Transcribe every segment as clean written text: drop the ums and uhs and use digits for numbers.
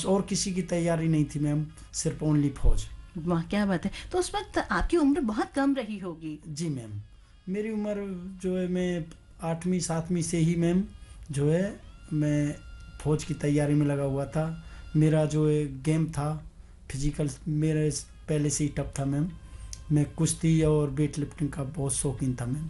बस और किसी की तैयारी नहीं थी मैम, सिर्फ ओनली फौज। वाह क्या बात है। तो उस वक्त आपकी उम्र बहुत कम रही होगी। जी मैम, मेरी उम्र जो है, मैं 8वीं 7वीं से ही मैम जो है मैं फौज की तैयारी में लगा हुआ था। मेरा जो है गेम था फिजिकल, मेरे पहले से ही टफ था मैम। मैं कुश्ती और वेट लिफ्टिंग का बहुत शौकीन था मैम।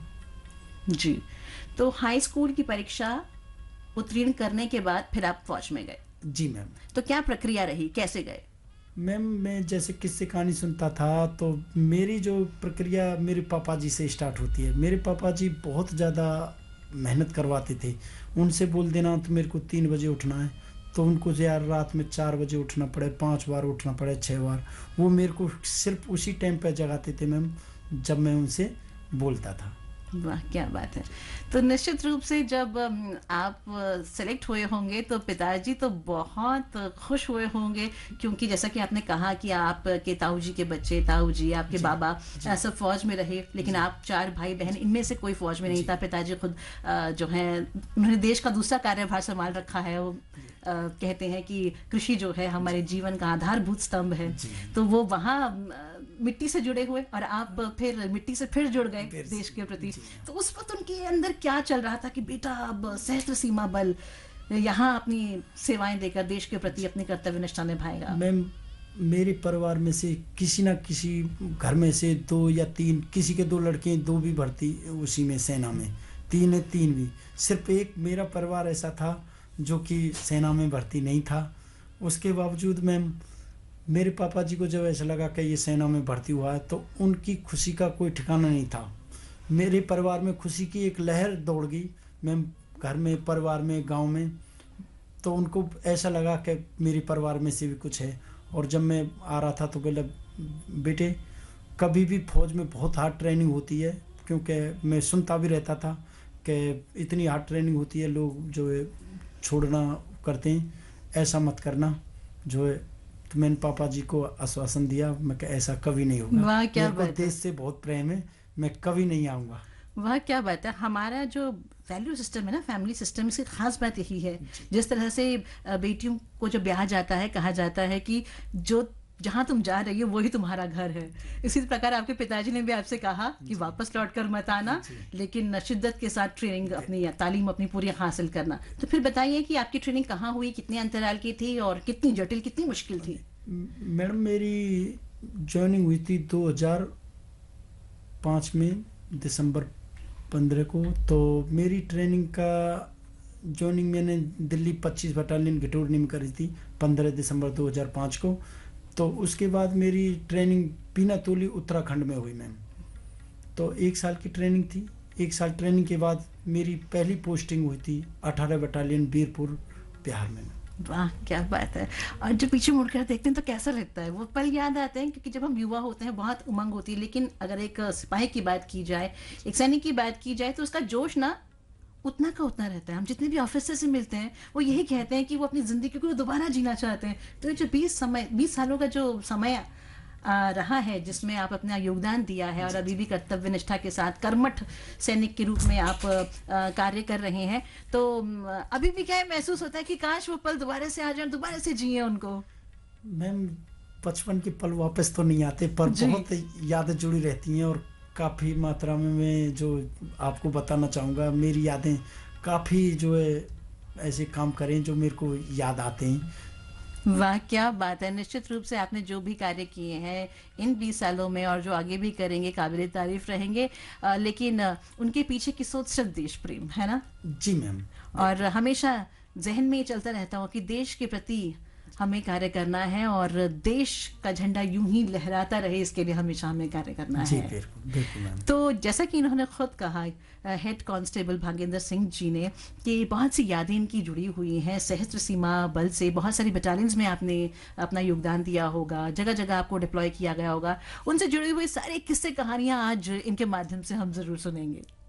जी। तो हाई स्कूल की परीक्षा उत्तीर्ण करने के बाद फिर आप फौज में गए। जी मैम। तो क्या प्रक्रिया रही, कैसे गए? मैम मैं जैसे किस्से कहानी सुनता था, तो मेरी जो प्रक्रिया मेरे पापा जी से स्टार्ट होती है। मेरे पापा जी बहुत ज़्यादा मेहनत करवाते थे। उनसे बोल देना तो मेरे को 3 बजे उठना है, तो उनको यार रात में 4 बजे उठना पड़े, 5 बार उठना पड़े, 6 बार, वो मेरे को सिर्फ उसी टाइम पर जगाते थे मैम जब मैं उनसे बोलता था। वाह क्या बात है। तो निश्चित रूप से जब आप सेलेक्ट हुए होंगे तो पिताजी तो बहुत खुश हुए होंगे, क्योंकि जैसा कि आपने कहा कि आपके ताऊ जी के बच्चे, ताऊ जी आपके जी, बाबा जी। सब फौज में रहे, लेकिन जी। आप 4 भाई बहन, इनमें से कोई फौज में नहीं जी। था। पिताजी खुद जो है उन्होंने देश का दूसरा कार्यभार संभाल रखा है। वो कहते हैं कि कृषि जो है हमारे जीवन का आधारभूत स्तंभ है। जी। तो वो वहाँ मिट्टी से जुड़े हुए और आप फिर मिट्टी से फिर जुड़ गए फिर देश के प्रति। जी। तो उस वक्त उनके अंदर क्या चल रहा था कि बेटा अब सशस्त्र सीमा बल यहाँ अपनी सेवाएं देकर देश के प्रति अपनी कर्तव्य निष्ठा निभाएगा? मैम मेरे परिवार में से किसी ना किसी घर में से 2 या 3, किसी के 2 लड़के हैं, 2 भी भर्ती उसी में सेना में, 3 है 3 भी। सिर्फ एक मेरा परिवार ऐसा था जो कि सेना में भर्ती नहीं था। उसके बावजूद मैम मेरे पापा जी को जब ऐसा लगा कि ये सेना में भर्ती हुआ है, तो उनकी खुशी का कोई ठिकाना नहीं था। मेरे परिवार में खुशी की एक लहर दौड़ गई मैम, घर में, परिवार में, गांव में। तो उनको ऐसा लगा कि मेरे परिवार में से भी कुछ है। और जब मैं आ रहा था तो बोला, बेटे कभी भी फौज में बहुत हार्ड ट्रेनिंग होती है, क्योंकि मैं सुनता भी रहता था कि इतनी हार्ड ट्रेनिंग होती है, लोग जो है छोड़ना करते हैं, ऐसा मत करना जो है। तो मैंने पापा जी को आश्वासन दिया, मैं कि ऐसा कभी नहीं होगा। वाह क्या मेरे को बात है। देश से बहुत प्रेम है, मैं कभी नहीं आऊँगा। वाह क्या बात है। हमारा जो वैल्यू सिस्टम है ना, फैमिली सिस्टम, इसकी खास बात यही है। जिस तरह से बेटियों को जब ब्याह जाता है, कहा जाता है कि जो जहाँ तुम जा रही हो वही तुम्हारा घर है। इसी प्रकार आपके पिताजी ने भी आपसे कहा कि वापस लौट कर मत आना, लेकिन शिद्दत के साथ ट्रेनिंग अपनी तालीम अपनी पूरी हासिल करना। तो फिर बताइए कि आपकी ट्रेनिंग कहाँ हुई, कितने अंतराल की थी और कितनी जटिल, कितनी मुश्किल थी? मैडम मेरी ज्वाइनिंग हुई थी 2005 में, दिसंबर 15 को। तो मेरी ट्रेनिंग का ज्वाइनिंग मैंने दिल्ली 25 बटालियन घिटोरनी में करी थी 15 दिसंबर 2005 को। तो उसके बाद मेरी ट्रेनिंग पीनातोली उत्तराखंड में हुई मैम। तो 1 साल की ट्रेनिंग थी। 1 साल ट्रेनिंग के बाद मेरी पहली पोस्टिंग हुई थी 18 बटालियन बीरपुर, बिहार में। वाह क्या बात है। और जब पीछे मुड़कर देखते हैं तो कैसा लगता है? वो पल याद आते हैं, क्योंकि जब हम युवा होते हैं बहुत उमंग होती है, लेकिन अगर एक सिपाही की बात की जाए, एक सैनिक की बात की जाए, तो उसका जोश ना उतना का उतना रहता है। हम जितने भी ऑफिसर से मिलते हैं वो यही कहते हैं कि वो अपनी जिंदगी को दोबारा जीना चाहते हैं। तो ये जो 20 सालों का जो समय रहा है जिसमें आप अपना योगदान दिया है और अभी भी कर्तव्य निष्ठा के साथ कर्मठ सैनिक के रूप में आप कार्य कर रहे हैं, तो अभी भी क्या महसूस होता है कि काश वो पल दोबारा से आ जाए, दोबारा से जिए उनको? मैम बचपन के पल वापस तो नहीं आते, पर बहुत यादें जुड़ी रहती हैं। और काफ़ी मात्रा में मैं जो आपको बताना चाहूँगा, मेरी यादें काफ़ी जो है ऐसे काम करें जो मेरे को याद आते हैं। वाह क्या बात है। निश्चित रूप से आपने जो भी कार्य किए हैं इन 20 सालों में और जो आगे भी करेंगे, काबिल तारीफ रहेंगे। लेकिन उनके पीछे की सोच सिर्फ देश प्रेम है ना? जी मैम। और हमेशा जहन में ये चलता रहता हो कि देश के प्रति हमें कार्य करना है और देश का झंडा यूं ही लहराता रहे, इसके लिए हमेशा हमें कार्य करना जी है। बिल्कुल बिल्कुल मैम। तो जैसा कि इन्होंने खुद कहा, हेड कांस्टेबल भागेंद्र सिंह जी ने, कि बहुत सी यादें इनकी जुड़ी हुई हैं सशस्त्र सीमा बल से। बहुत सारी बटालियंस में आपने अपना योगदान दिया होगा, जगह जगह आपको डिप्लॉय किया गया होगा। उनसे जुड़ी हुई सारे किस्से कहानियां आज इनके माध्यम से हम जरूर सुनेंगे।